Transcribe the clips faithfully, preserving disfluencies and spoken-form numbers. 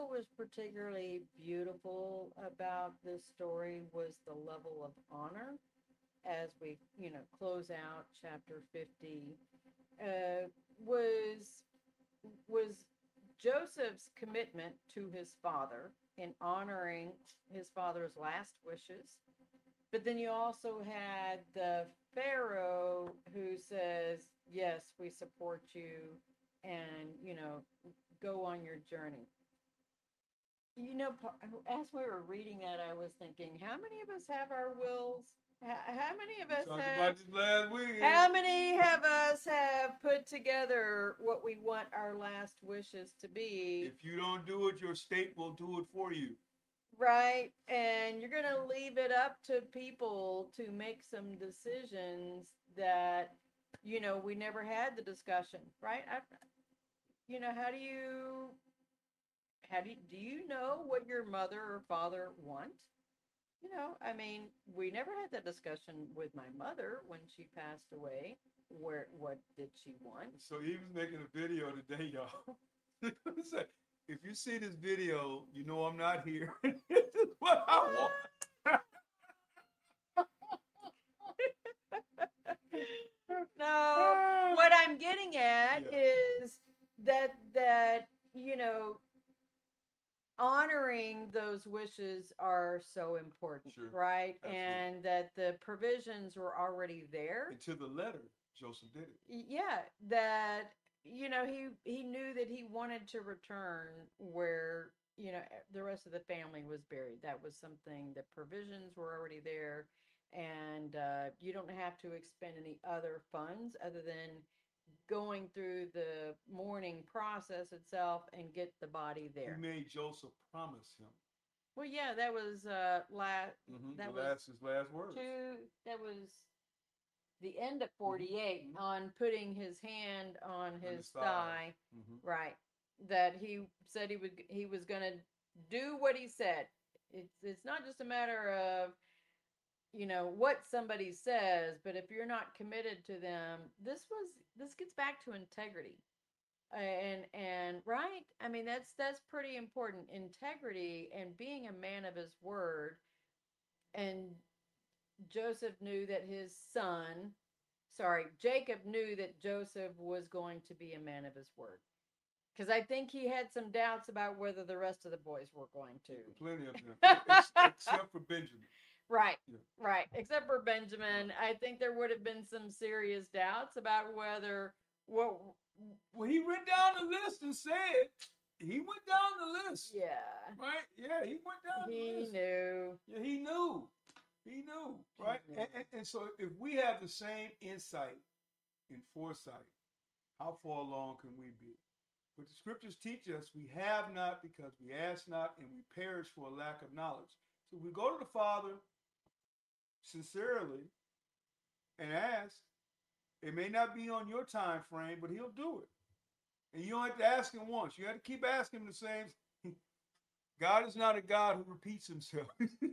what was particularly beautiful about this story was the level of honor as we, you know, close out chapter fifty. Uh, was was Joseph's commitment to his father in honoring his father's last wishes. But then you also had the Pharaoh who says, "Yes, we support you, and you know, go on your journey." You know, as we were reading that, I was thinking, how many of us have our wills? How many of We us talked have? about this last weekend. How many of us have put together what we want our last wishes to be? If you don't do it, your state will do it for you. Right? And you're going to leave it up to people to make some decisions that, you know, we never had the discussion, right? I, you know, how do you, how do you, do you know what your mother or father want? You know, I mean, we never had that discussion with my mother when she passed away. Where, what did she want? So he was making a video today, y'all. If you see this video, you know I'm not here. This is what I want. No, what I'm getting at Yeah. is that that you know honoring those wishes are so important, Sure. right? Absolutely. And that the provisions were already there. And to the letter, Joseph did it. Yeah, that you know he he knew that he wanted to return where you know the rest of the family was buried. That was something, the provisions were already there, and uh, you don't have to expend any other funds other than going through the mourning process itself and get the body there. He made Joseph promise him. Well, yeah, that was uh last. Mm-hmm. That The was last his last words. two. That was the end of forty-eight, mm-hmm. on putting his hand on his, his thigh, thigh. Mm-hmm. right? That he said he would he was going to do what he said. It's it's not just a matter of you know what somebody says, but if you're not committed to them, this was this gets back to integrity. And and right? I mean that's that's pretty important. Integrity and being a man of his word. And Joseph knew that his son, sorry, Jacob knew that Joseph was going to be a man of his word. Because I think he had some doubts about whether the rest of the boys were going to. Plenty of them, except for Benjamin. Right, yeah. Right. Except for Benjamin, I think there would have been some serious doubts about whether what. Well, he went down the list and said he went down the list. Yeah. Right. Yeah, he went down he the list. He knew. Yeah, he knew. He knew. Right. He knew. And, and, and so, if we have the same insight and foresight, how far along can we be? But the scriptures teach us we have not because we ask not, and we perish for a lack of knowledge. So we go to the Father sincerely and ask. It may not be on your time frame, but he'll do it. And you don't have to ask him once. You have to keep asking him the same. God is not a God who repeats himself.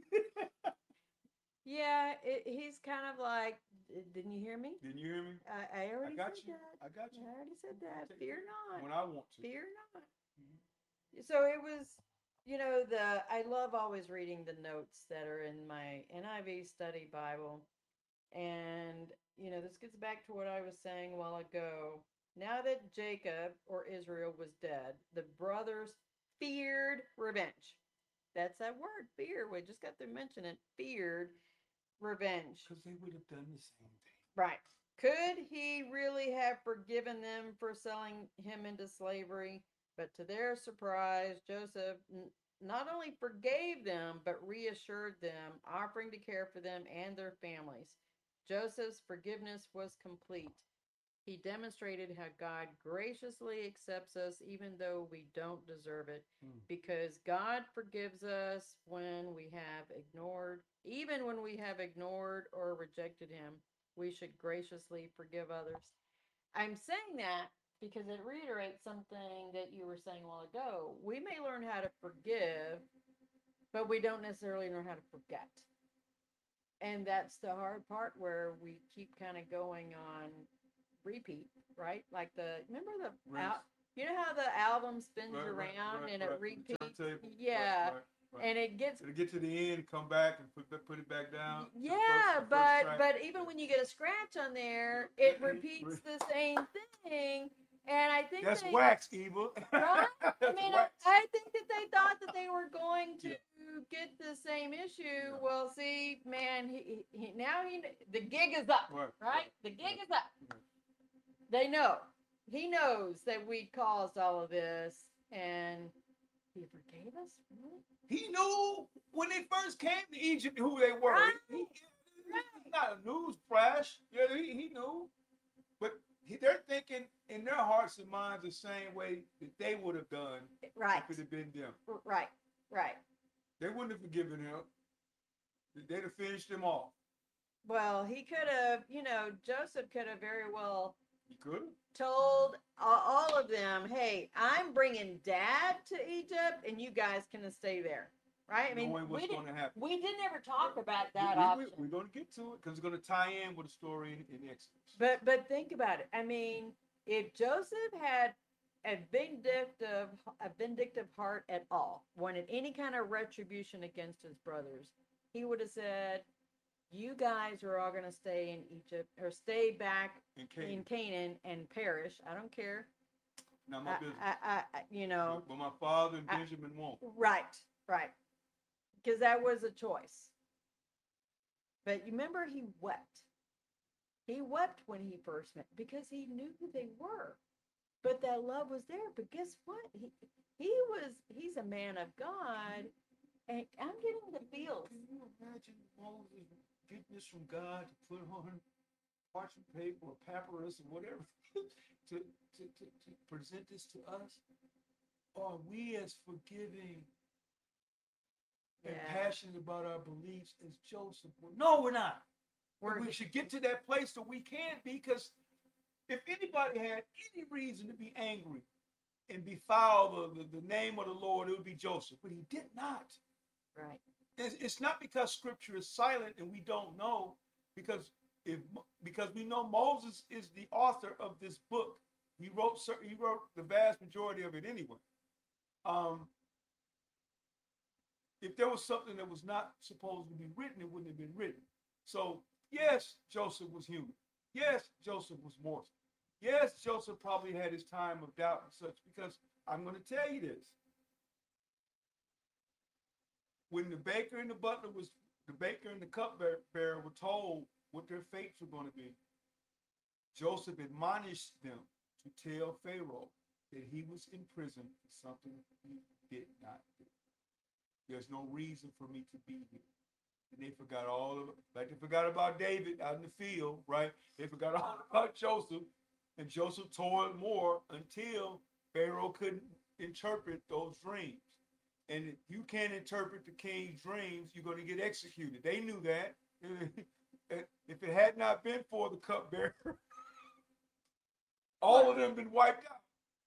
Yeah, it, he's kind of like, didn't you hear me? Didn't you hear me? I, I already I got said you. that. I got you. I already said that. Fear not. When I want to. Fear not. Mm-hmm. So it was, you know, the I love always reading the notes that are in my N I V study Bible. And, you know, this gets back to what I was saying a while ago. Now that Jacob or Israel was dead, the brothers feared revenge. That's that word, fear. We just got to mention it. Feared revenge. Because they would have done the same thing. Right. Could he really have forgiven them for selling him into slavery? But to their surprise, Joseph n- not only forgave them, but reassured them, offering to care for them and their families. Joseph's forgiveness was complete. He demonstrated how God graciously accepts us even though we don't deserve it, mm. because God forgives us when we have ignored, even when we have ignored or rejected him. We should graciously forgive others. I'm saying that because it reiterates something that you were saying a while ago. We may learn how to forgive, but we don't necessarily learn how to forget. And that's the hard part where we keep kind of going on repeat, right? Like the remember the race. out you know how the album spins Right, right, around right, and right. it The repeats? turntable. Right, Yeah. right, right. And it gets It'll get to the end, come back and put put it back down. to the yeah, first, the first but track. but even when you get a scratch on there, it repeats the same thing. And I think That's they, wax, evil. right? I That's mean, I, wax. I think that they thought that they were going to Yeah. get the same issue. Yeah. Well, see, man, he, he now he the gig is up, Right, right? right, The gig right. is up. Right. They know. He knows that we caused all of this, and he forgave us. Really? He knew when they first came to Egypt who they were. Right. He, he, he's not a news flash. Yeah, he, he knew. But he, they're thinking in their hearts and minds the same way that they would have done Right. if it had been them. Right. Right. They wouldn't have forgiven him. They'd have finished him off. Well, he could have, you know, Joseph could have very well He could have. told all of them, hey, I'm bringing dad to Egypt and you guys can stay there. Right? I mean, Knowing what's we going didn't, to happen. we didn't ever talk about that we, option. We, we're going to get to it because it's going to tie in with the story in, in Exodus. But but think about it. I mean, if Joseph had a vindictive a vindictive heart at all, wanted any kind of retribution against his brothers, he would have said, you guys are all going to stay in Egypt or stay back in Canaan. in Canaan and perish. I don't care. Not my I, business. I, I, I- you know, But, but my father and I- Benjamin won't. right, right. Because that was a choice. But you remember he wept. He wept when he first met because he knew who they were. But that love was there. But guess what? He he was he's a man of God. And I'm getting the feels. Can you imagine Moses getting this from God to put on parchment paper or papyrus or whatever to, to, to, to present this to us? Are we as forgiving and Yeah. passionate about our beliefs as Joseph? No, we're not. We're, We should get to that place that we can be, because if anybody had any reason to be angry and befoul the, the, the name of the Lord, it would be Joseph. But he did not. right. It's, it's not because Scripture is silent and we don't know, because if because we know Moses is the author of this book. He wrote he wrote the vast majority of it anyway. Um, if there was something that was not supposed to be written, it wouldn't have been written. So yes, Joseph was human. Yes, Joseph was mortal. Yes, Joseph probably had his time of doubt and such, because I'm going to tell you this. When the baker and the butler was, the baker and the cupbearer were told what their fates were going to be, Joseph admonished them to tell Pharaoh that he was in prison for something he did not do. There's no reason for me to be here. And they forgot all of it. Like they forgot about David out in the field, right? They forgot all about Joseph. And Joseph toiled more until Pharaoh couldn't interpret those dreams. And if you can't interpret the king's dreams, you're going to get executed. They knew that. If it had not been for the cupbearer, all of them been wiped out.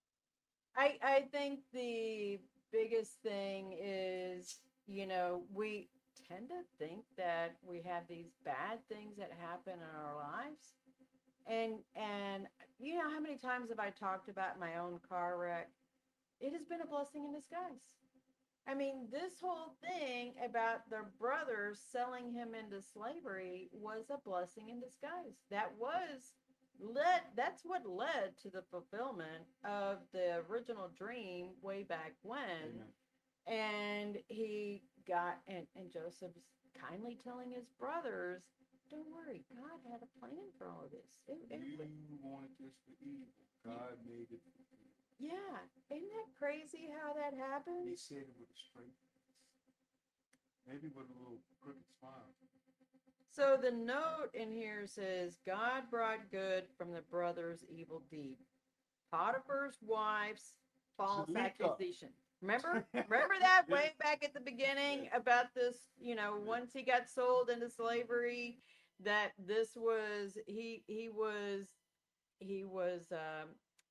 I I think the biggest thing is, you know, we tend to think that we have these bad things that happen in our lives. And and you know how many times have I talked about my own car wreck? It has been a blessing in disguise. I mean, this whole thing about the brothers selling him into slavery was a blessing in disguise. That was led that's what led to the fulfillment of the original dream way back when. Amen. And he got and, and Joseph's kindly telling his brothers, don't worry, God had a plan for all of this. It, it, You wanted this for evil. God made it for good. yeah. Isn't that crazy how that happened? He said it with a straight face. Maybe with a little crooked smile. So the note in here says, God brought good from the brothers' evil deed. Potiphar's wife's false Zalika. accusation. Remember? Remember that way back at the beginning about this, you know, once he got sold into slavery, that this was he he was he was um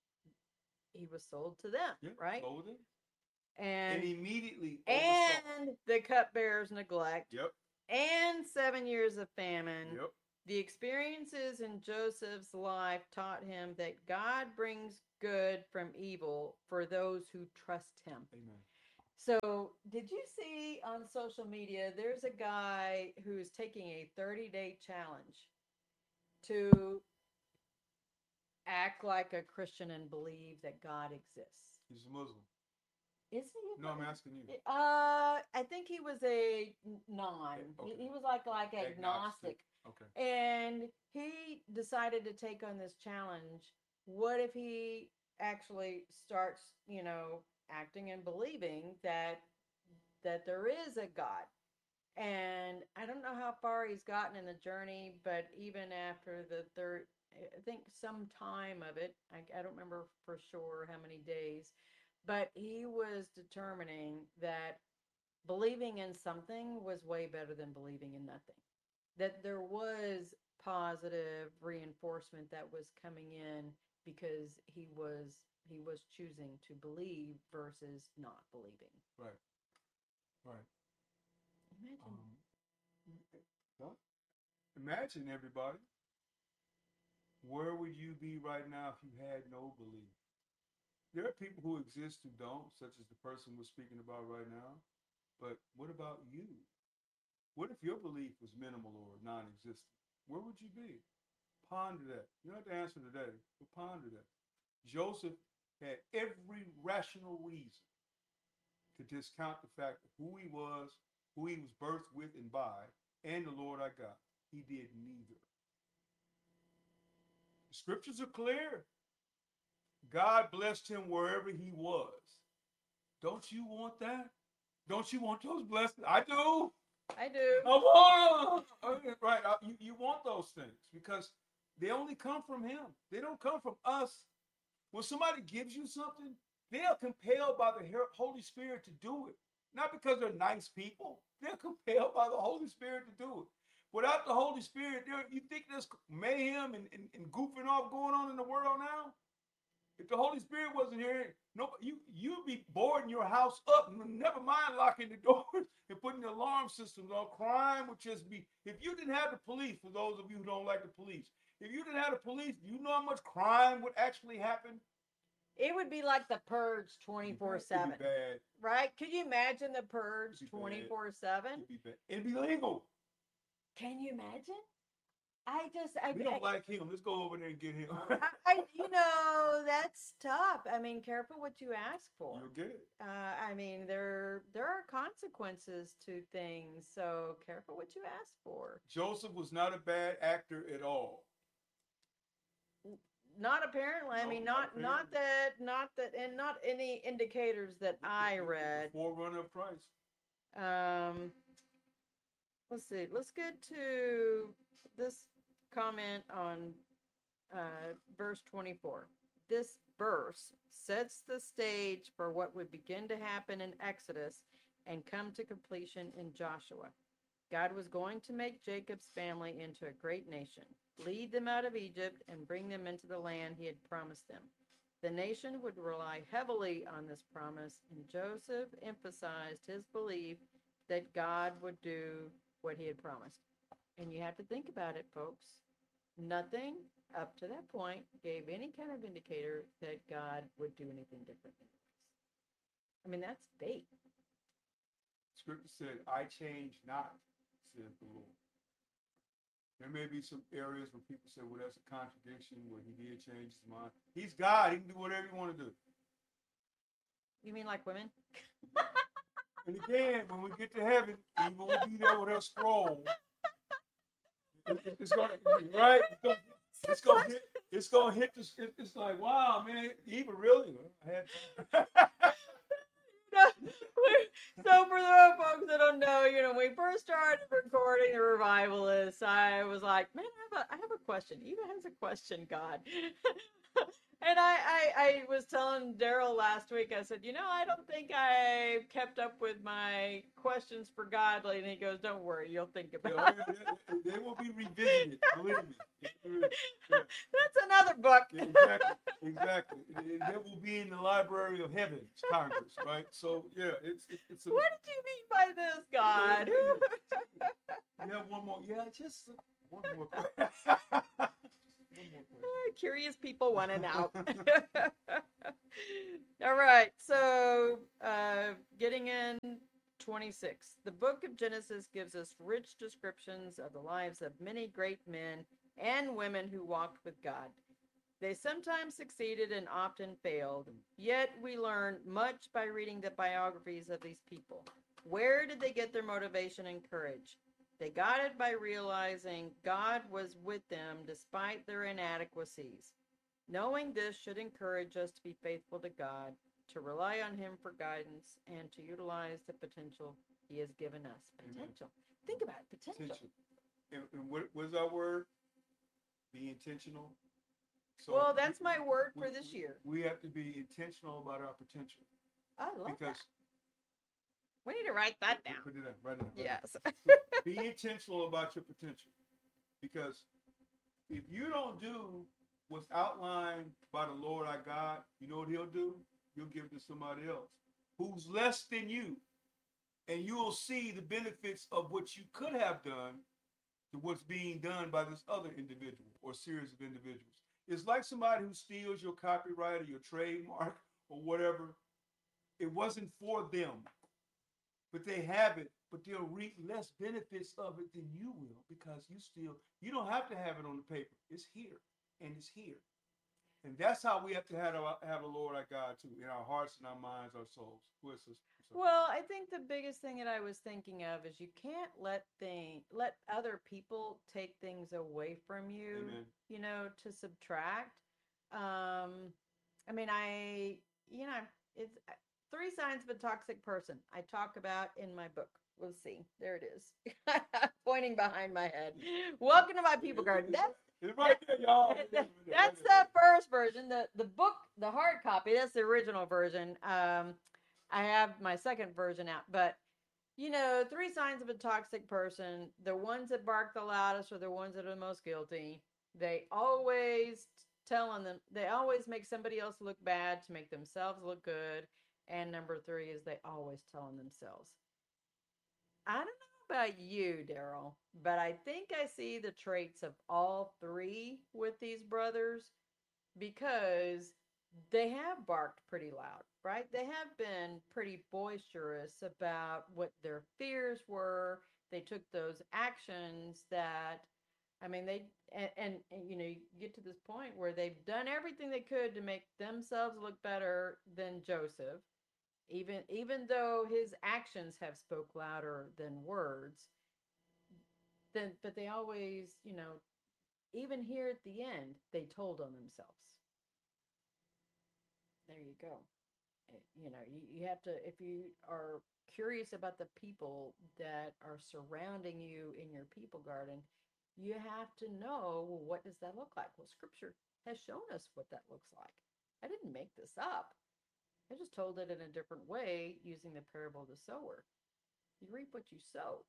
he was sold to them, Yeah, right? sold him. And And immediately oversaw. and the cupbearer's neglect. Yep. And seven years of famine. Yep. The experiences in Joseph's life taught him that God brings good from evil for those who trust him. Amen. So, did you see on social media there's a guy who's taking a thirty day challenge to act like a Christian and believe that God exists? He's a Muslim. Is he? No, I'm asking you. Uh, I think he was a non. Okay. He, he was like like agnostic. Agnostic. Okay. And he decided to take on this challenge. What if he actually starts, you know, acting and believing that that there is a God? And I don't know how far he's gotten in the journey, but even after the third, I think some time of it, I, I don't remember for sure how many days, but he was determining that believing in something was way better than believing in nothing. That there was positive reinforcement that was coming in because he was he was choosing to believe versus not believing. Right. Right. Imagine. Um, huh? Imagine, everybody, where would you be right now if you had no belief? There are people who exist who don't, such as the person we're speaking about right now. But what about you? What if your belief was minimal or non-existent? Where would you be? Ponder that. You don't have to answer today, but ponder that. Joseph had every rational reason to discount the fact of who he was, who he was birthed with and by, and the Lord our God. He did neither. The scriptures are clear. God blessed him wherever he was. Don't you want that? Don't you want those blessings? I do. I do. I want them. Right. You, you want those things because they only come from him. They don't come from us. When somebody gives you something, they are compelled by the Holy Spirit to do it. Not because they're nice people. They're compelled by the Holy Spirit to do it. Without the Holy Spirit, there, you think there's mayhem and, and, and goofing off going on in the world now? If the Holy Spirit wasn't here, no, you, you'd be boarding your house up. Never mind locking the doors and putting the alarm systems on. Crime would just be, if you didn't have the police, for those of you who don't like the police, if you didn't have the police, do you know how much crime would actually happen? It would be like the Purge twenty-four seven. It'd be bad. Right? Could you imagine the Purge twenty-four seven? It'd be bad. It'd be legal. Can you imagine? I just, I, we don't I, like him. Let's go over there and get him. I, I, you know, that's tough. I mean, careful what you ask for. You'll get it. Uh, I mean, there, there are consequences to things, so careful what you ask for. Joseph was not a bad actor at all. Not apparently. No, I mean, not not, not that, not that, and not any indicators that I read. Forerunner of Christ. Um, let's see. Let's get to this comment on uh, verse twenty-four. This verse sets the stage for what would begin to happen in Exodus and come to completion in Joshua. God was going to make Jacob's family into a great nation, lead them out of Egypt, and bring them into the land he had promised them. The nation would rely heavily on this promise, and Joseph emphasized his belief that God would do what he had promised. And you have to think about it, folks. Nothing up to that point gave any kind of indicator that God would do anything different. I mean, that's bait. Scripture said, I change not, saith the Lord. There may be some areas where people say, well, that's a contradiction, where he did change his mind. He's God. He can do whatever he want to do. You mean like women? And again, when we get to heaven, even when we be there with her scroll, it, it's going to, right? It's going to hit, it's going to hit the, it, it's like, wow, man, even really? I had So for the folks that don't know, you know, when we first started recording the Revivalists, I was like, man, I have a, I have a question. Eva has a question, God. And I, I, I was telling Daryl last week, I said, you know, I don't think I kept up with my questions for God lately. And he goes, don't worry, you'll think about it. They, they will be revisited, believe me. Yeah. That's another book. Yeah, exactly, exactly. They will be in the Library of Heaven, Congress, right? So, yeah, it's it's. it's a, what did you mean by this, God? You have one more. Yeah, just One more question. One more question. Curious people want to know. All right. So, uh, getting in twenty-six. The book of Genesis gives us rich descriptions of the lives of many great men and women who walked with God. They sometimes succeeded and often failed, yet we learn much by reading the biographies of these people. Where did they get their motivation and courage? They got it by realizing God was with them despite their inadequacies. Knowing this should encourage us to be faithful to God, to rely on Him for guidance, and to utilize the potential He has given us. Potential. Amen. Think about it. Potential. Potential. And, and what, what is our word? Be intentional. So well, that's my word we, for this year. We have to be intentional about our potential. I love because that. We need to write that down. Put it up, write it up. Yes. Be intentional about your potential. Because if you don't do what's outlined by the Lord our God, you know what He'll do? He'll give it to somebody else who's less than you. And you'll see the benefits of what you could have done to what's being done by this other individual or series of individuals. It's like somebody who steals your copyright or your trademark or whatever. It wasn't for them, but they have it, but they'll reap less benefits of it than you will because you still, you don't have to have it on the paper. It's here and it's here. And that's how we have to have a, have a Lord our God too, in our hearts and our minds, our souls. Well, I think the biggest thing that I was thinking of is you can't let thing let other people take things away from you. Amen. You know, to subtract. Um, I mean, I you know, it's three signs of a toxic person. I talk about in my book. We'll see. There it is. Pointing behind my head. Welcome to my people garden. That's it's right there, y'all. That's the first version. The the book, the hard copy, that's the original version. Um, I have my second version out, but you know, three signs of a toxic person. The ones that bark the loudest are the ones that are the most guilty. They always telling them, they always make somebody else look bad to make themselves look good. And number three is they always telling themselves. I don't know about you, Daryl, but I think I see the traits of all three with these brothers because they have barked pretty loud, right? They have been pretty boisterous about what their fears were. They took those actions that, I mean, they, and, and, and, you know, you get to this point where they've done everything they could to make themselves look better than Joseph, even, even though his actions have spoke louder than words. Then, but they always, you know, even here at the end, they told on themselves. There you go. You know, you, you have to, if you are curious about the people that are surrounding you in your people garden, you have to know, well, what does that look like? Well, scripture has shown us what that looks like. I didn't make this up. I just told it in a different way using the parable of the sower. You reap what you sow.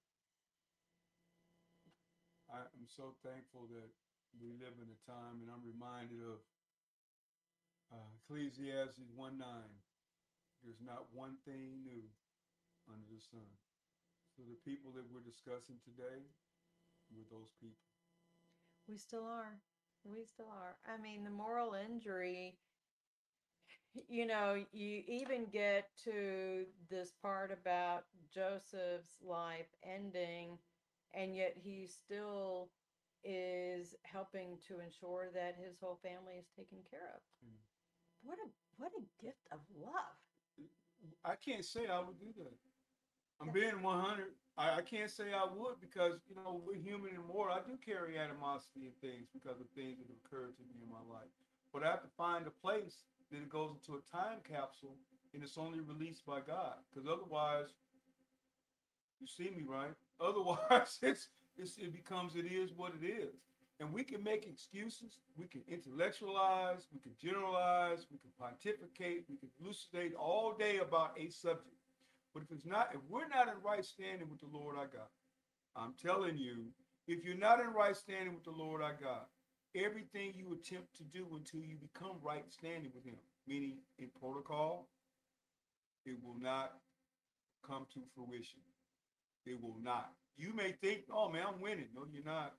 I'm so thankful that we live in a time, and I'm reminded of uh, Ecclesiastes one nine. There's not one thing new under the sun. So the people that we're discussing today were those people. We still are. We still are. I mean, the moral injury, you know, you even get to this part about Joseph's life ending, and yet he still is helping to ensure that his whole family is taken care of. Mm. What a what a gift of love. I can't say I would do that. I'm being one hundred. I, I can't say I would because, you know, we're human and mortal. I do carry animosity and things because of things that have occurred to me in my life. But I have to find a place that it goes into a time capsule and it's only released by God. Because otherwise, you see me, right? Otherwise, it's, it's it becomes it is what it is. And we can make excuses, we can intellectualize, we can generalize, we can pontificate, we can elucidate all day about a subject. But if it's not, if we're not in right standing with the Lord our God, I'm telling you, if you're not in right standing with the Lord our God, everything you attempt to do until you become right standing with Him, meaning in protocol, it will not come to fruition. It will not. You may think, oh man, I'm winning. No, you're not.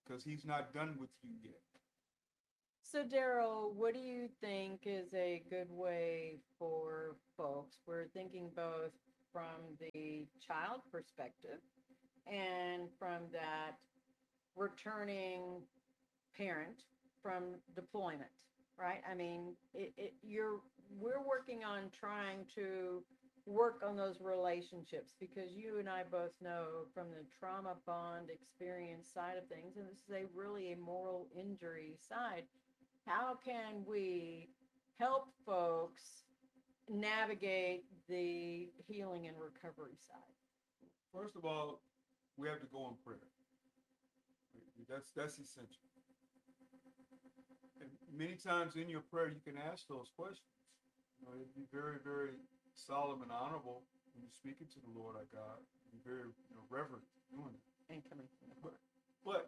because he's not done with you yet. So, Daryl, what do you think is a good way for folks? We're thinking both from the child perspective and from that returning parent from deployment, right? I mean, it, it, you're we're working on trying to work on those relationships because you and I both know from the trauma bond experience side of things, and this is a really a moral injury side. How can we help folks navigate the healing and recovery side? First of all, we have to go in prayer. That's that's essential. And many times in your prayer, you can ask those questions. You know, it'd be very, very solemn and honorable when you're speaking to the Lord our God. Be very, you know, reverent doing it. And coming from the But, but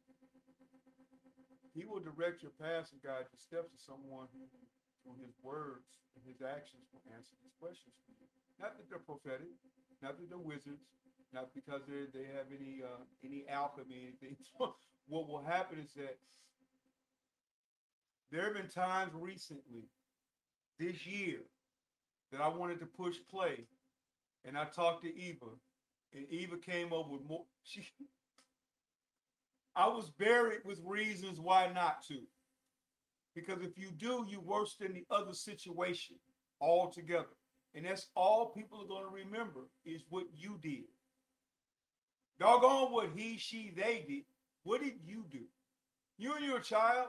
He will direct your paths and guide your steps to someone who, through His words and His actions, will answer these questions for you. Not that they're prophetic, not that they're wizards, not because they they have any uh, any alchemy, anything. What will happen is that there have been times recently, this year, that I wanted to push play, and I talked to Eva, and Eva came up with more. She, I was buried with reasons why not to, because if you do, you worse than the other situation altogether, and that's all people are going to remember is what you did. Doggone what he, she, they did. What did you do? You and your child,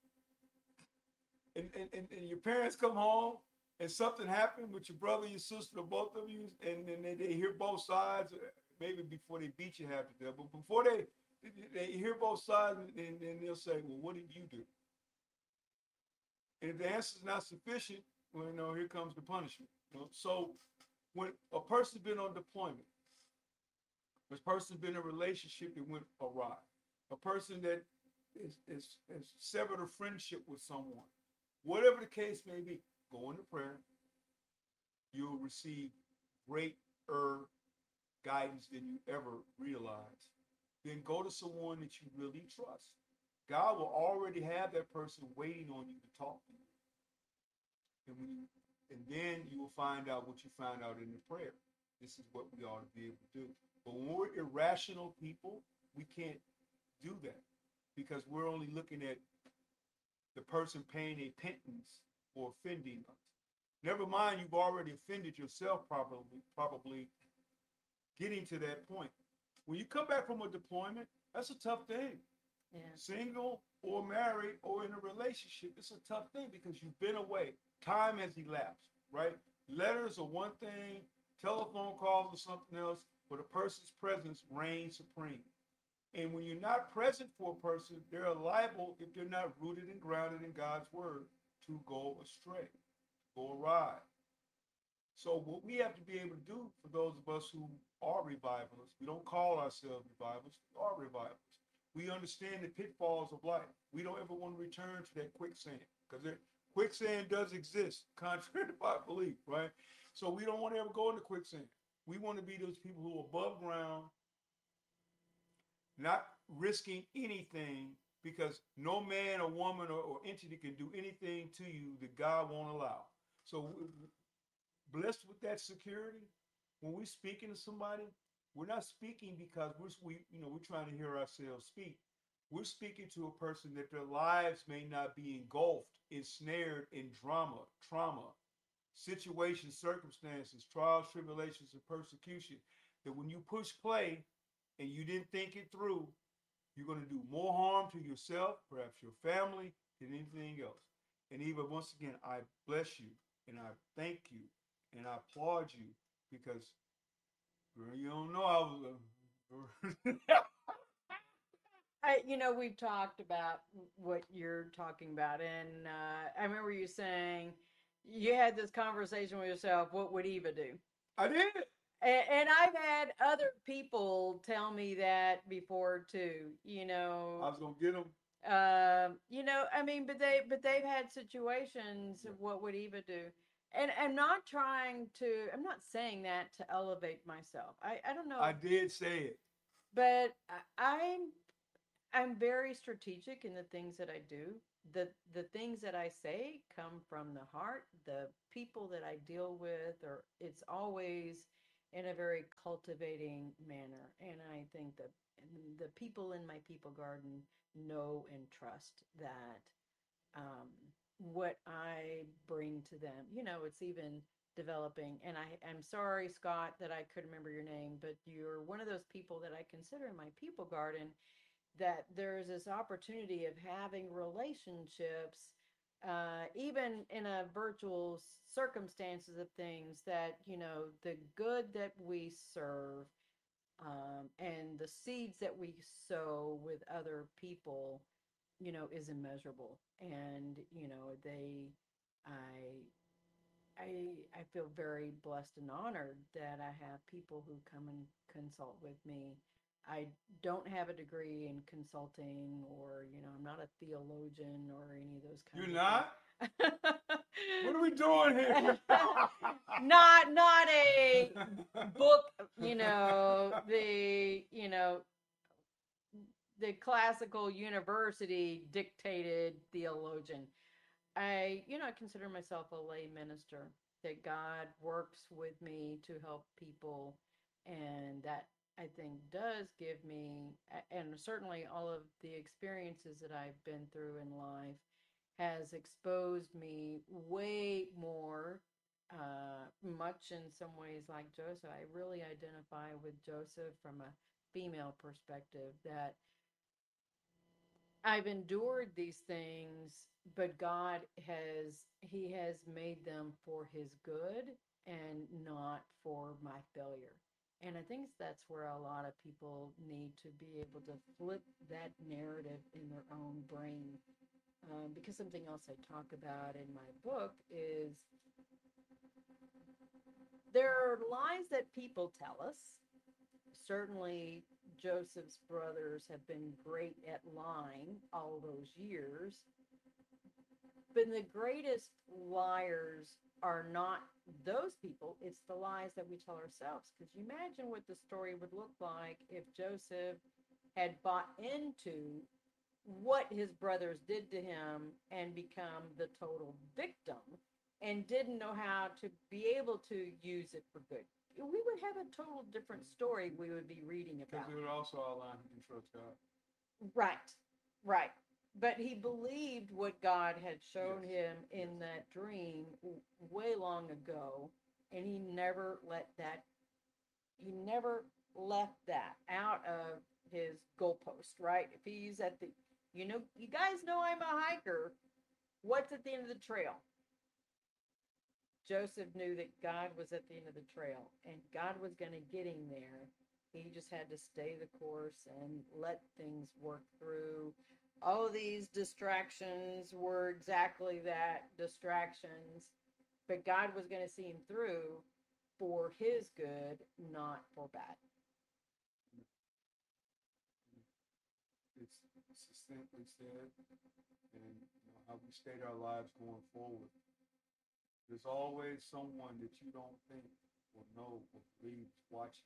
and, and, and, and your parents come home, and something happened with your brother, your sister, or both of you, and then they, they hear both sides, maybe before they beat you half to death, but before they they hear both sides, and then they'll say, well, what did you do? And if the answer is not sufficient, well, you know, here comes the punishment. You know? So when a person's been on deployment, this person's been in a relationship that went awry, a person that is, is, is severed a friendship with someone, whatever the case may be, go into prayer. You'll receive greater guidance than you ever realized. Then go to someone that you really trust. God will already have that person waiting on you to talk to you. And when you, and then you will find out what you found out in the prayer. This is what we ought to be able to do. But when we're irrational people, we can't do that because we're only looking at the person paying a pittance for offending us. Never mind, you've already offended yourself probably, probably getting to that point. When you come back from a deployment, that's a tough thing. Yeah. Single or married or in a relationship, it's a tough thing because you've been away. Time has elapsed, right? Letters are one thing, telephone calls are something else, but a person's presence reigns supreme. And when you're not present for a person, they're liable, if they're not rooted and grounded in God's word, to go astray, go awry. So what we have to be able to do for those of us who are revivalists, we don't call ourselves revivalists, we are revivalists. We understand the pitfalls of life. We don't ever want to return to that quicksand because quicksand does exist, contrary to my belief, right? So we don't want to ever go into quicksand. We want to be those people who are above ground, not risking anything because no man or woman or, or entity can do anything to you that God won't allow. So blessed with that security, when we're speaking to somebody, we're not speaking because we're we you know we're trying to hear ourselves speak. We're speaking to a person that their lives may not be engulfed, ensnared in drama, trauma, situations, circumstances, trials, tribulations, and persecution. That when you push play and you didn't think it through, you're going to do more harm to yourself, perhaps your family, than anything else. And Eva, once again, I bless you and I thank you and I applaud you because girl, you don't know I was a I, you know, we've talked about what you're talking about, and uh, I remember you saying you had this conversation with yourself. What would Eva do? I did. And, and I've had other people tell me that before too. You know, I was gonna get them. Um, you know, I mean, but they but they've had situations Yeah. of what would Eva do. And I'm not trying to I'm not saying that to elevate myself. I, I don't know. I did say it. But I, I'm I'm very strategic in the things that I do. The the things that I say come from the heart. The people that I deal with, or it's always in a very cultivating manner. And I think that the people in my people garden know and trust that um, what I bring to them. You know, it's even developing. And I, I'm sorry, Scott, that I couldn't remember your name, but you're one of those people that I consider in my people garden, that there's this opportunity of having relationships, uh, even in a virtual circumstances of things, that, you know, the good that we serve, um, and the seeds that we sow with other people, you know, is immeasurable. And, you know, they, I, I, I feel very blessed and honored that I have people who come and consult with me. I don't have a degree in consulting, or, you know, I'm not a theologian or any of those You're kinds not? of What are we doing here? things. not not a book, you know, the, you know, the classical university dictated theologian. I, you know, I consider myself a lay minister, that God works with me to help people. And that, I think, does give me, and certainly all of the experiences that I've been through in life has exposed me way more, uh, much in some ways like Joseph. I really identify with Joseph from a female perspective, that I've endured these things, but God has, He has made them for His good and not for my failure. And I think that's where a lot of people need to be able to flip that narrative in their own brain. Um, because something else I talk about in my book is there are lies that people tell us. Certainly, Joseph's brothers have been great at lying all those years. But the greatest liars are not those people, it's the lies that we tell ourselves. Because you imagine what the story would look like if Joseph had bought into what his brothers did to him and become the total victim, and didn't know how to be able to use it for good. We would have a total different story we would be reading Because about. it would also outline who can trust God. Right, right. But he believed what God had shown Yes, him in yes. that dream w- way long ago, and he never let that, he never left that out of his goalpost, right? If he's at the, you know, you guys know I'm a hiker. What's at the end of the trail? Joseph knew that God was at the end of the trail, and God was going to get him there. He just had to stay the course and let things work through. All these distractions were exactly that, distractions, but God was going to see him through for his good, not for bad. It's succinctly said, and you know, how we state our lives going forward. There's always someone that you don't think or know or believe is watching.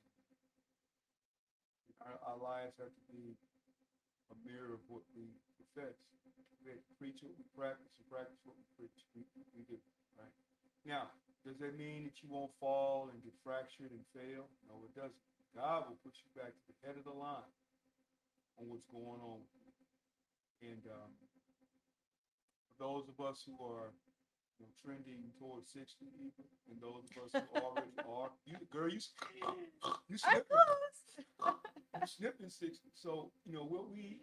Our, our lives have to be a mirror of what we profess. We preach what we practice and practice what we preach. We, we do, right? Now, does that mean that you won't fall and get fractured and fail? No, it doesn't. God will put you back to the head of the line on what's going on with you. And um, for those of us who are, you know, trending towards sixty even, and those of us who already are, you girl, you you I slipping, was. you slipping sixty. So you know what we,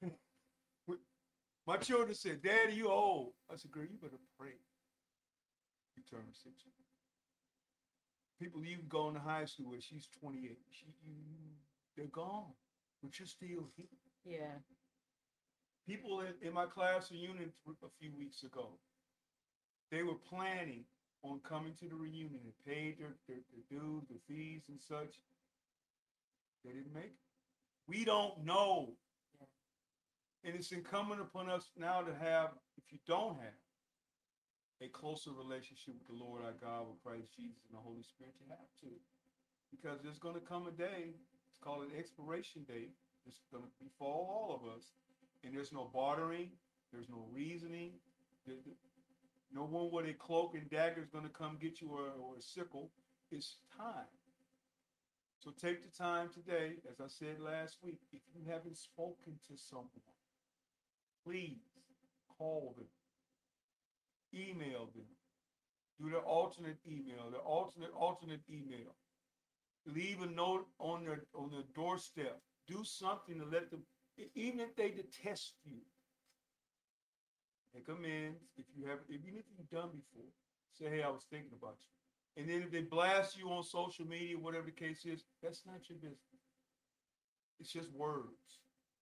my children said, "Daddy, you old." I said, "Girl, you better pray. You turn sixty." People you've gone to high school with, she's twenty-eight. She, you, they're gone, but you're still here. Yeah. People in, in my class reunion a few weeks ago, they were planning on coming to the reunion and paid their, their, their dues, their fees, and such. They didn't make it. We don't know. Yeah. And it's incumbent upon us now to have, if you don't have, a closer relationship with the Lord our God, with Christ Jesus and the Holy Spirit, you have to. Because there's going to come a day, it's called an expiration date, It's going to befall all of us. And there's no bartering. There's no reasoning. No one with a cloak and dagger is going to come get you, or, or a sickle. It's time. So take the time today, as I said last week, if you haven't spoken to someone, please call them, email them, do the alternate email, the alternate alternate email. Leave a note on their on their doorstep. Do something to let them, even if they detest you. Make amends if you have, even if you've done before. Say, hey, I was thinking about you. And then if they blast you on social media, whatever the case is, that's not your business. It's just words.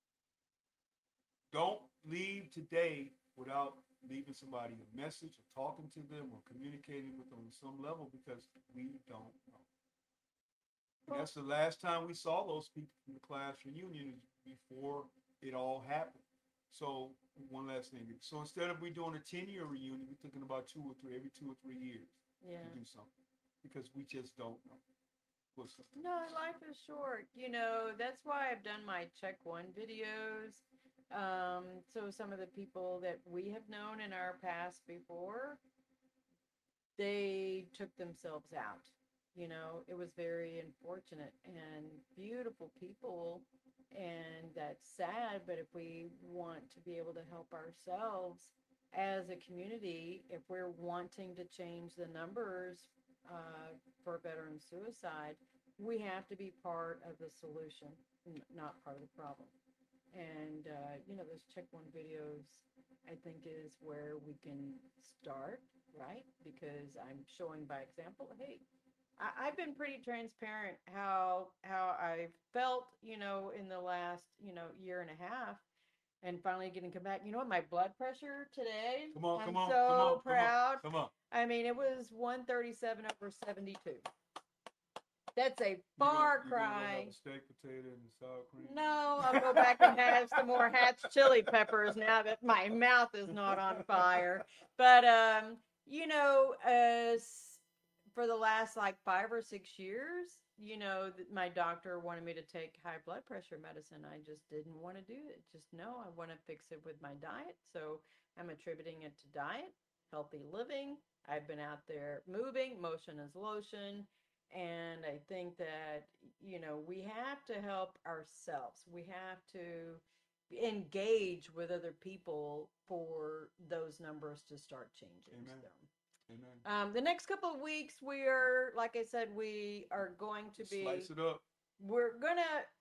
Don't leave today without leaving somebody a message or talking to them or communicating with them on some level, because we don't know. And that's the last time we saw those people from the class reunion, before it all happened. So one last thing. So instead of we doing a ten-year reunion, we're thinking about two or three, every two or three years Yeah. to do something, because we just don't know. What's up? No, life is short. You know, that's why I've done my check one videos. Um, so some of the people that we have known in our past before, they took themselves out. You know, it was very unfortunate and beautiful people, and that's sad. But if we want to be able to help ourselves as a community, if we're wanting to change the numbers uh, for veteran suicide, we have to be part of the solution, n- not part of the problem. And, uh, you know, those check one videos, I think, is where we can start, right? Because I'm showing by example, hey, I, I've been pretty transparent how how I felt, you know, in the last, you know, year and a half, and finally getting come back. You know what, my blood pressure today, Come on, I'm come on, so come on, proud. Come on, come on. I mean, it was one thirty-seven over seventy-two. That's a far You gonna, you gonna cry. have a steak, potato, and sour cream? No, I'll go back and have some more Hatch chili peppers now that my mouth is not on fire. But, um, you know, uh, s- for the last like five or six years, you know, th- my doctor wanted me to take high blood pressure medicine. I just didn't want to do it. Just no, I want to fix it with my diet. So I'm attributing it to diet, healthy living. I've been out there moving. Motion is lotion. And I think that, you know, we have to help ourselves. We have to engage with other people for those numbers to start changing. Amen. So, Amen. um, the next couple of weeks, we are, like I said, we are going to be, Slice it up. we're going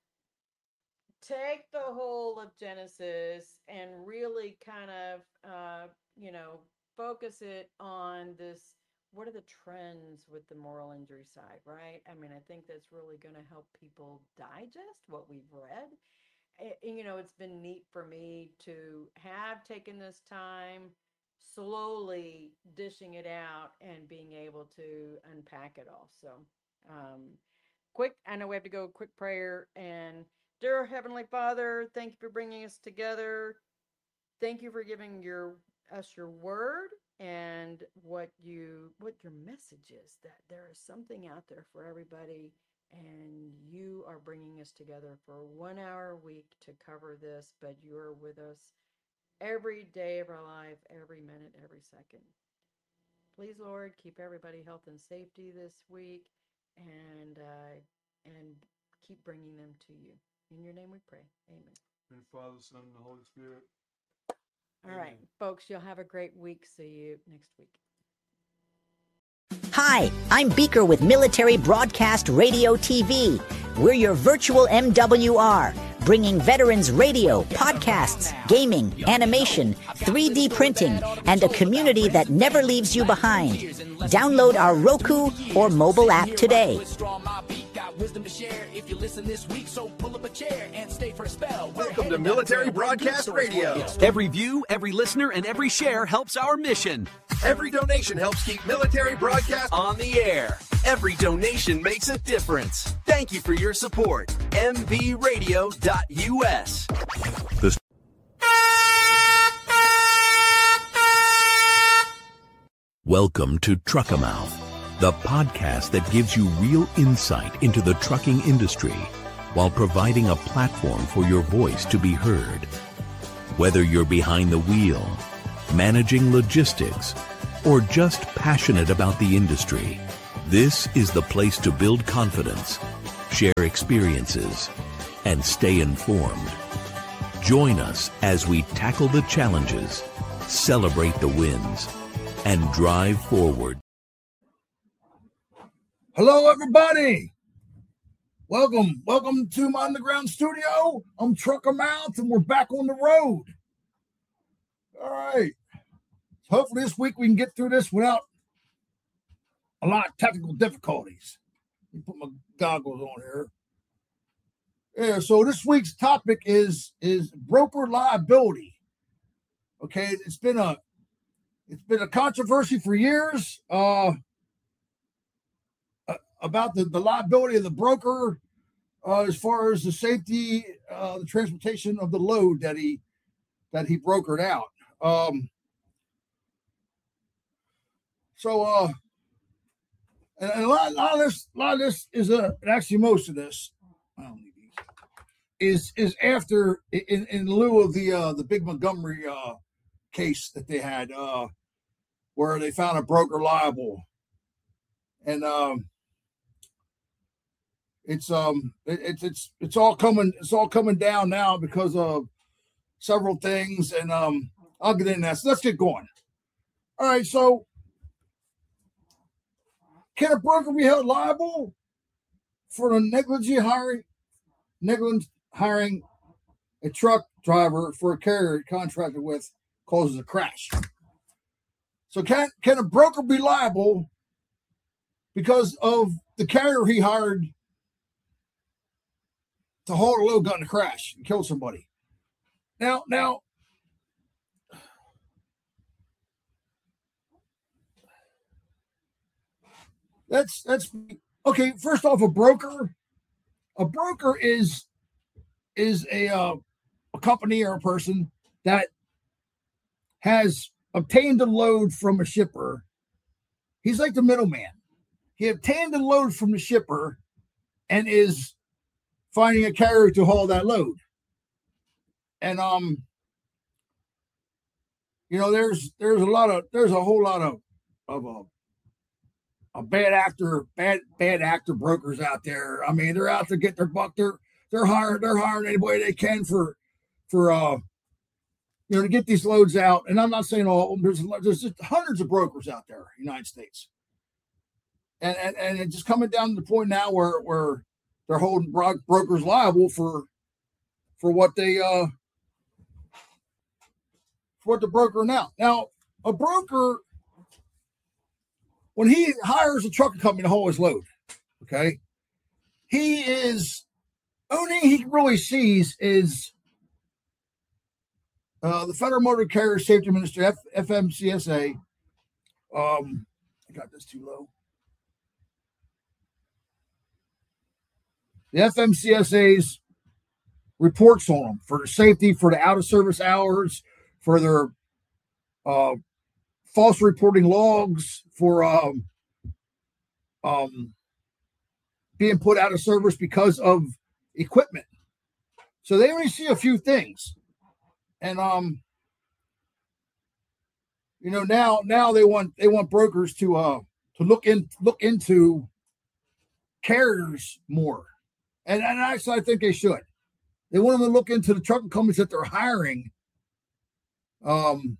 to take the whole of Genesis and really kind of, uh, you know, focus it on this. What are the trends with the moral injury side, right? I mean, I think that's really going to help people digest what we've read. It, you know, it's been neat for me to have taken this time, slowly dishing it out and being able to unpack it all. So, um, quick, I know we have to go, quick prayer. And dear Heavenly Father, thank you for bringing us together. Thank you for giving your us your word and what you what your message is, that there is something out there for everybody, and you are bringing us together for one hour a week to cover this, but you're with us every day of our life, every minute, every second. Please, Lord, keep everybody health and safety this week, and uh, and keep bringing them to you. In your name we pray. Amen. In the Father, Son, and the Holy Spirit. All Amen. right, folks, you'll have a great week. See you next week. Hi, I'm Beaker with Military Broadcast Radio T V. We're your virtual M W R, bringing veterans radio, podcasts, gaming, animation, three D printing, and a community that never leaves you behind. Download our Roku or mobile app today. Welcome to Military Broadcast Radio. Every view, every listener, and every share helps our mission. Every donation helps keep Military Broadcast On the air. Every donation makes a difference. Thank you for your support. M V radio dot U S. Welcome to Truckamouth, the podcast that gives you real insight into the trucking industry. while providing a platform for your voice to be heard. Whether you're behind the wheel, managing logistics, or just passionate about the industry, this is the place to build confidence, share experiences, and stay informed. Join us as we tackle the challenges, celebrate the wins, and drive forward. Hello, everybody. Welcome. Welcome to my underground studio. I'm Trucker Mouth, and we're back on the road. All right. Hopefully this week we can get through this without a lot of technical difficulties. Let me put my goggles on here. Yeah, so this week's topic is, is broker liability. Okay, it's been a it's been a controversy for years. Uh about the, the liability of the broker uh, as far as the safety, uh, the transportation of the load that he that he brokered out. Um, so, uh, and, and a, lot, a lot of this, a lot of this is uh, actually most of this I don't need these, is is after in, in lieu of the uh, the big Montgomery uh, case that they had, uh, where they found a broker liable, and um. It's um it, it's it's it's all coming it's all coming down now because of several things, and um I'll get into that. So let's get going. All right, so can a broker be held liable for the negligent hiring negligent hiring a truck driver for a carrier he contracted with causes a crash? So can can a broker be liable because of the carrier he hired to haul a load got in a crash and killed somebody? Now, now, that's that's okay. First off, a broker, a broker is is a uh, a company or a person that has obtained a load from a shipper. He's like the middleman. He obtained a load from the shipper and is finding a carrier to haul that load. And um you know there's there's a lot of there's a whole lot of of a, a bad actor bad bad actor brokers out there. I mean, they're out to get their buck. They're they're hiring they're hiring anybody they can for for uh you know to get these loads out. And I'm not saying all there's there's just hundreds of brokers out there in the United States. And and, and it's just coming down to the point now where where they're holding bro- brokers liable for for what they uh for what the broker now. Now, a broker, when he hires a trucking company to haul his load, okay, he is only he really sees is uh, the Federal Motor Carrier Safety Administration, F- F M C S A. Um, I got this too low. The F M C S A's reports on them for the safety, for the out of service hours, for their uh, false reporting logs, for um, um, being put out of service because of equipment. So they only see a few things, and um, you know now now they want they want brokers to uh to look in look into carriers more. And, and actually, I think they should. They want them to look into the trucking companies that they're hiring, um,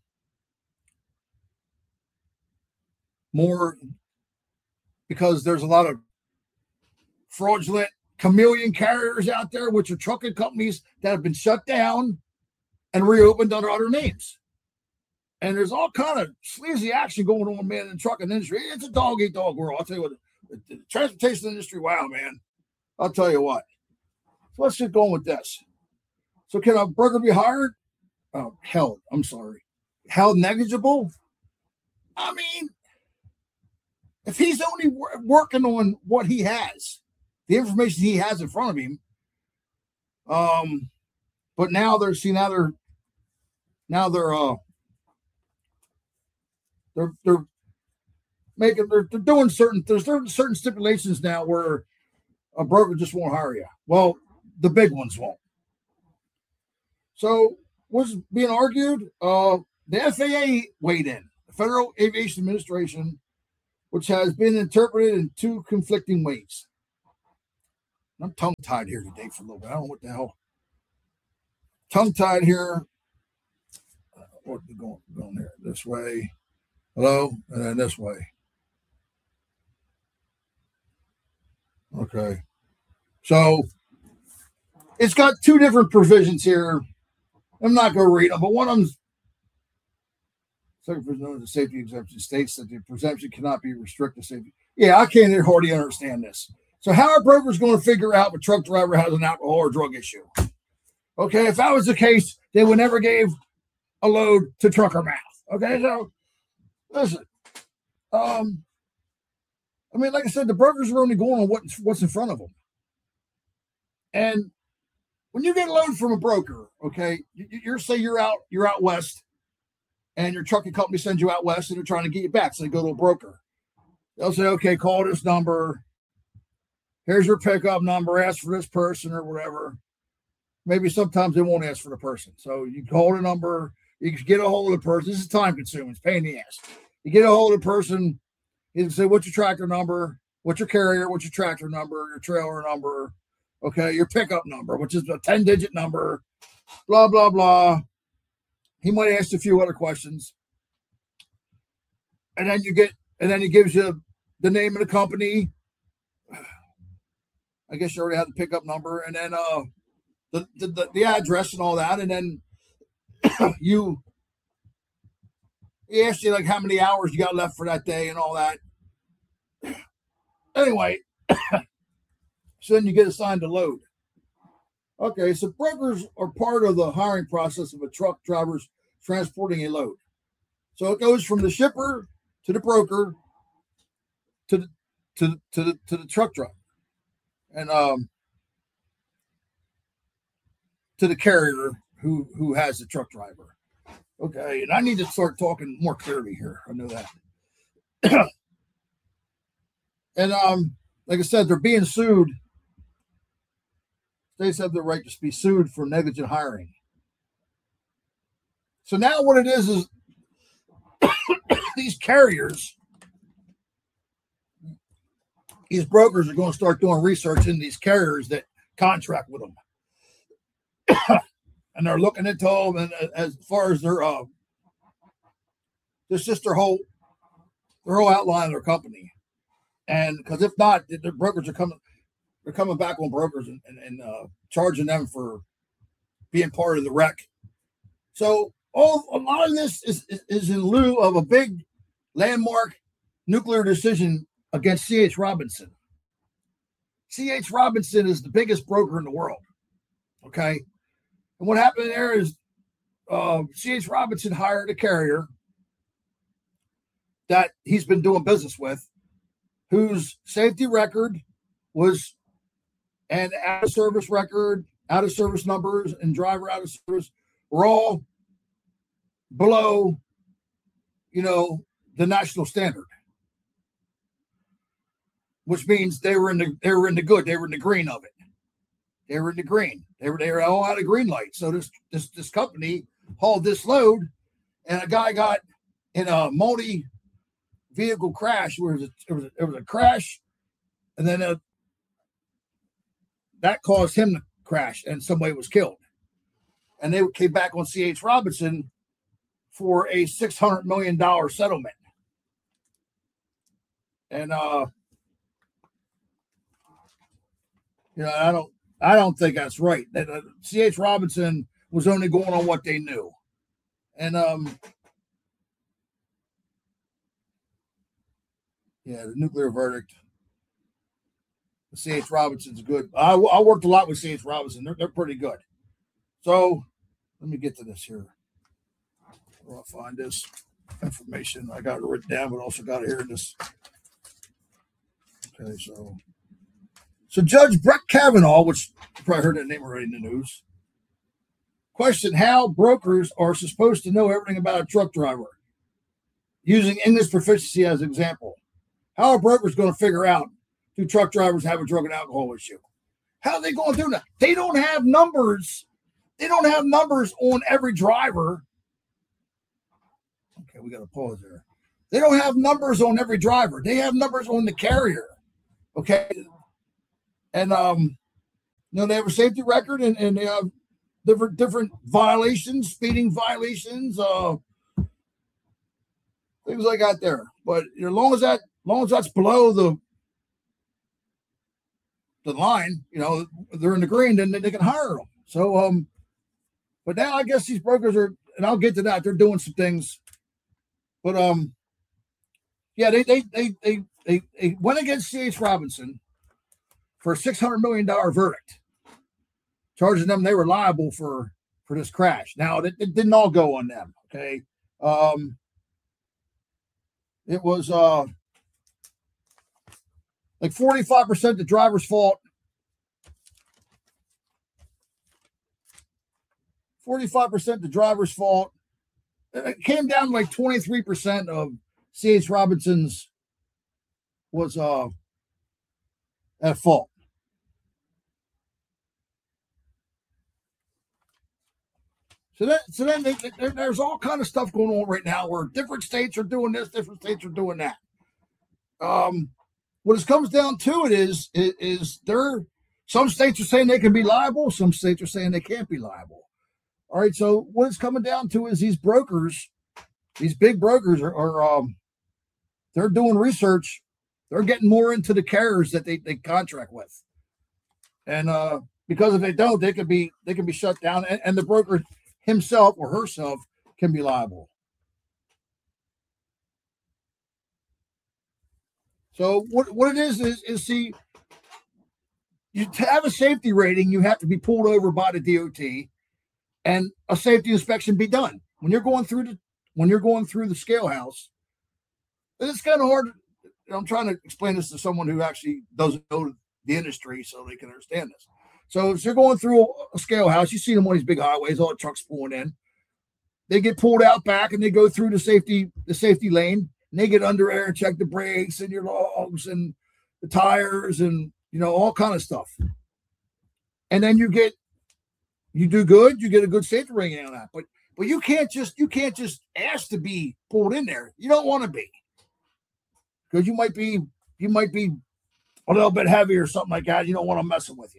more, because there's a lot of fraudulent chameleon carriers out there, which are trucking companies that have been shut down and reopened under other names. And there's all kind of sleazy action going on, man, in the trucking industry. It's a dog-eat-dog world. I'll tell you what, the, the transportation industry, wow, man. I'll tell you what. So let's get going with this. So can a broker be hired? Oh, held. I'm sorry. Held negligible? I mean, if he's only wor- working on what he has, the information he has in front of him, um, but now they're see now they're now they're uh they're they're making they're, they're doing certain there's certain certain stipulations now where a broker just won't hire you. Well, the big ones won't. So what's being argued? Uh, the F A A weighed in, the Federal Aviation Administration, which has been interpreted in two conflicting ways. I'm tongue-tied here today for a little bit. I don't know what the hell. Tongue-tied here. Uh, what we going going there? This way. Hello, and then this way. Okay. So it's got two different provisions here. I'm not going to read them, but one of them's second provision known as the safety exemption states that the exemption cannot be restricted to safety. Yeah, I can't hardly understand this. So how are brokers going to figure out if a truck driver has an alcohol or drug issue? Okay, if that was the case, they would never give a load to trucker mouth. Okay, so listen. Um, I mean, like I said, the brokers are only going on what, what's in front of them. And when you get a load from a broker, okay, you, you're say you're out, you're out west, and your trucking company sends you out west, and they're trying to get you back, so they go to a broker. They'll say, okay, call this number. Here's your pickup number. Ask for this person or whatever. Maybe sometimes they won't ask for the person. So you call the number. You can get a hold of the person. This is time consuming. It's a pain in the ass. You get a hold of the person. You can say, what's your tractor number? What's your carrier? What's your tractor number? Your trailer number? Okay, your pickup number, which is a ten-digit number. Blah, blah, blah. He might ask a few other questions. And then you get, and then he gives you the name of the company. I guess you already have the pickup number, and then uh, the, the, the, the address and all that. And then you, he asks you like how many hours you got left for that day and all that. Anyway, so then you get assigned a load. Okay, so brokers are part of the hiring process of a truck driver's transporting a load. So it goes from the shipper to the broker to the to the to the, to the truck driver, and um to the carrier who who has the truck driver. Okay, and I need to start talking more clearly here. I know that. And um, like I said, they're being sued. States have the right to be sued for negligent hiring. So now what it is is these carriers, these brokers are going to start doing research in these carriers that contract with them. And they're looking into them, and as far as their uh, it's just their whole their whole outline of their company. And because if not, the brokers are coming, they're coming back on brokers and, and, and uh, charging them for being part of the wreck. So all a lot of this is, is, is in lieu of a big landmark nuclear decision against C H Robinson. C H Robinson is the biggest broker in the world. Okay. And what happened there is uh, C H Robinson hired a carrier that he's been doing business with, whose safety record was and out of service record, out of service numbers, and driver out of service were all below, you know, the national standard, which means they were in the they were in the good, they were in the green of it. They were in the green. They were they were all out of green light. So this this this company hauled this load, and a guy got in a multi vehicle crash where it was a, it was a, it was a crash, and then a, that caused him to crash, and somebody was killed. And they came back on C H Robinson for a six hundred million dollars settlement. And uh, you know, I don't I don't think that's right. That uh, C H Robinson was only going on what they knew, and um. Yeah, the nuclear verdict. C H Robinson's good. I, I worked a lot with C H Robinson. They're, they're pretty good. So let me get to this here. Where I'll find this information. I got it written down, but also got it here in this. Okay, so so Judge Brett Kavanaugh, which you probably heard that name already in the news, questioned how brokers are supposed to know everything about a truck driver, using English proficiency as an example. How are brokers going to figure out do truck drivers have a drug and alcohol issue? How are they going through that? They don't have numbers. They don't have numbers on every driver. Okay, we got to pause there. They don't have numbers on every driver. They have numbers on the carrier. Okay. And, um, you know, they have a safety record and, and they have different, different violations, speeding violations, uh, things like that there. But as long as that, as long as that's below the, the line, you know, they're in the green, then they can hire them. So, um, but now I guess these brokers are, and I'll get to that. They're doing some things, but, um, yeah, they, they, they, they, they, they went against C H Robinson for a six hundred million dollars verdict, charging them they were liable for, for this crash. Now, it, it didn't all go on them. Okay. Um, it was, uh, like forty-five percent the driver's fault. forty-five percent the driver's fault. It came down to like twenty-three percent of C H Robinson's was uh, at fault. So that, so then they, they, there's all kind of stuff going on right now where different states are doing this, different states are doing that. Um, what it comes down to it is, is, is there, some states are saying they can be liable, some states are saying they can't be liable. All right, so what it's coming down to is these brokers, these big brokers are, are um, they're doing research. They're getting more into the carriers that they, they contract with. And uh, because if they don't, they could be they can be shut down, and, and the broker himself or herself can be liable. So what, what it is, is, is see, you to have a safety rating, you have to be pulled over by the D O T and a safety inspection be done. When you're going through the when you're going through the scale house, it's kind of hard. I'm trying to explain this to someone who actually doesn't know the industry so they can understand this. So if you're going through a scale house, you see them on these big highways, all the trucks pulling in. They get pulled out back and they go through the safety, the safety lane, and they get under there and check the brakes and your logs and the tires and, you know, all kind of stuff. And then you get, you do good, you get a good safety rating on that. But but you can't just you can't just ask to be pulled in there. You don't want to be. Because you might be you might be a little bit heavy or something like that. You don't want them messing with you.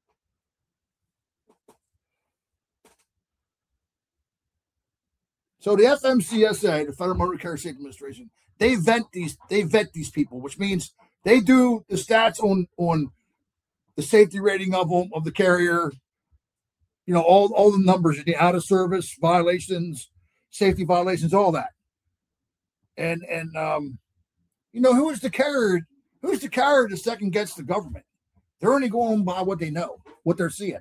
So the F M C S A, the Federal Motor Carrier Safety Administration, they vet these they vet these people, which means they do the stats on on the safety rating of them, of the carrier. You know, all, all the numbers, the out of service violations, safety violations, all that. And, and um, you know, who is the carrier? Who's the carrier to second guess the government? They're only going by what they know, what they're seeing.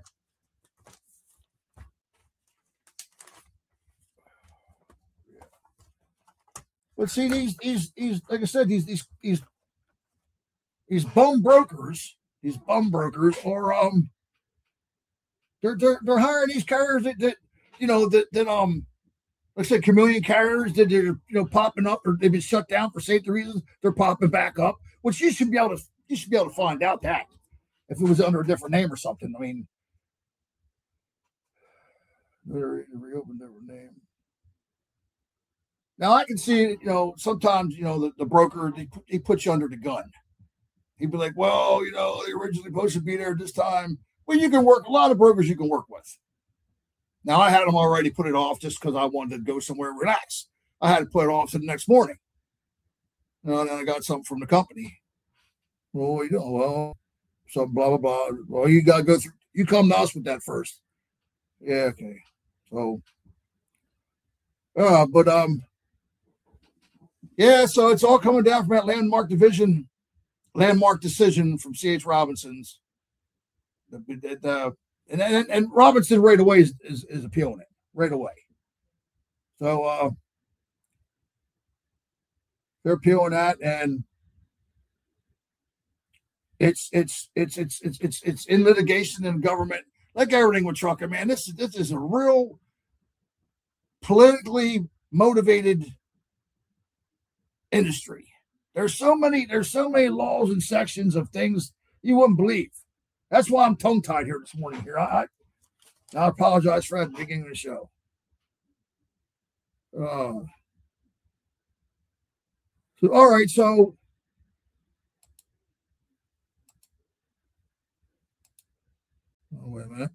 But see, these, these, these, like I said, these, these, these, these bum brokers, these bum brokers are, um, They're, they're, they're hiring these carriers that, that you know, that, that, um, like I said, chameleon carriers that they're, you know, popping up or they've been shut down for safety reasons. They're popping back up, which you should be able to, you should be able to find out that if it was under a different name or something. I mean, they're reopened their name. Now I can see, you know, sometimes, you know, the, the broker, he, he puts you under the gun. He'd be like, well, you know, they originally supposed to be there this time. Well, you can work, a lot of brokers you can work with. Now, I had them already put it off just because I wanted to go somewhere and relax. I had to put it off to the next morning. You know, and then I got something from the company. Well, you know, well, so blah, blah, blah. Well, you got to go through, you come to us with that first. Yeah, okay. So, uh, but, um, yeah, so it's all coming down from that landmark division, landmark decision from C H Robinson's. The, the, and, and and Robinson right away is, is, is appealing it right away. So uh, they're appealing that, and it's it's it's it's it's it's it's in litigation and government, like everything with trucking. Man, this this is a real politically motivated industry. There's so many there's so many laws and sections of things you wouldn't believe. That's why I'm tongue tied here this morning. Here, I, I, I apologize for that at the beginning of the show. Uh, so, all right, so oh, wait a minute.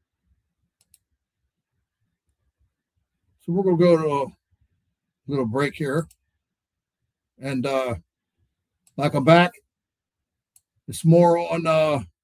So we're gonna go to a little break here, and uh, like I'm back. It's more on uh,